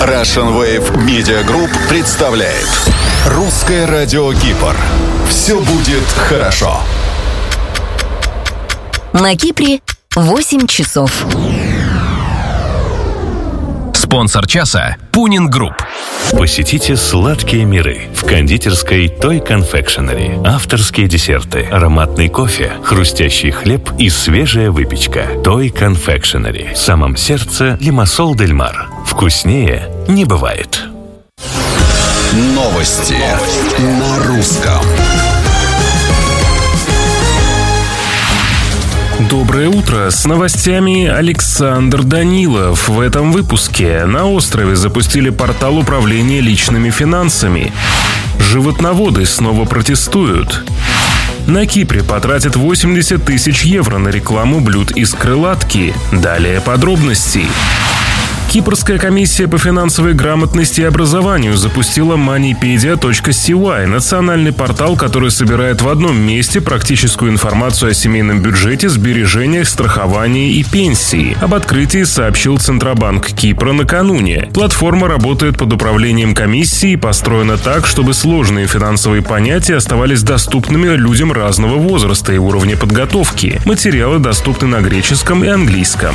Russian Wave Media Group представляет Русское радио Кипр. Все будет хорошо. На Кипре 8 часов. Спонсор часа – Пунин Групп. Посетите сладкие миры в кондитерской Toy Confectionery. Авторские десерты, ароматный кофе, хрустящий хлеб и свежая выпечка. Toy Confectionery. В самом сердце Лимассол дель Мар. Вкуснее не бывает. Новости на русском. Доброе утро! С новостями Александр Данилов. В этом выпуске на острове запустили портал управления личными финансами. Животноводы снова протестуют. На Кипре потратят 80 тысяч евро на рекламу блюд из крылатки. Далее подробности. Кипрская комиссия по финансовой грамотности и образованию запустила moneypedia.cy – национальный портал, который собирает в одном месте практическую информацию о семейном бюджете, сбережениях, страховании и пенсии. Об открытии сообщил Центробанк Кипра накануне. Платформа работает под управлением комиссии и построена так, чтобы сложные финансовые понятия оставались доступными людям разного возраста и уровня подготовки. Материалы доступны на греческом и английском.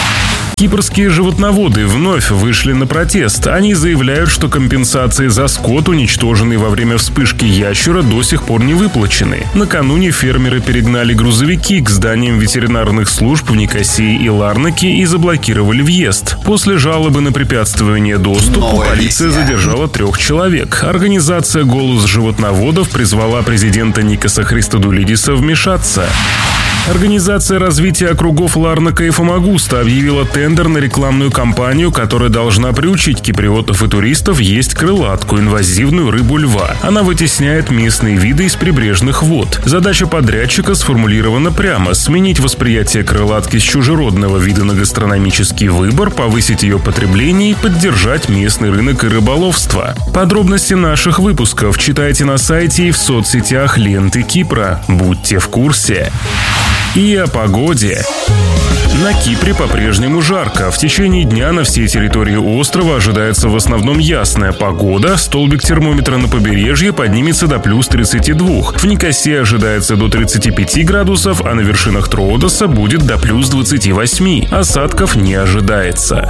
Кипрские животноводы вновь вышли на протест. Они заявляют, что компенсации за скот, уничтоженный во время вспышки ящера, до сих пор не выплачены. Накануне фермеры перегнали грузовики к зданиям ветеринарных служб в Никосии и Ларнаке и заблокировали въезд. После жалобы на препятствование доступу полиция задержала 3 человек. Организация «Голос животноводов» призвала президента Никоса Христодулидиса вмешаться. Организация развития округов Ларнака и Фомагуста объявила тендер на рекламную кампанию, которая должна приучить киприотов и туристов есть крылатку, инвазивную рыбу льва. Она вытесняет местные виды из прибрежных вод. Задача подрядчика сформулирована прямо – сменить восприятие крылатки с чужеродного вида на гастрономический выбор, повысить ее потребление и поддержать местный рынок и рыболовство. Подробности наших выпусков читайте на сайте и в соцсетях ленты Кипра. Будьте в курсе. И о погоде. На Кипре по-прежнему жарко. В течение дня на всей территории острова ожидается в основном ясная погода. Столбик термометра на побережье поднимется до плюс 32. В Никосии ожидается до 35 градусов, а на вершинах Троодоса будет до плюс 28. Осадков не ожидается.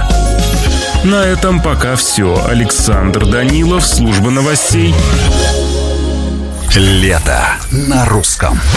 На этом пока все. Александр Данилов, служба новостей. Лето на русском.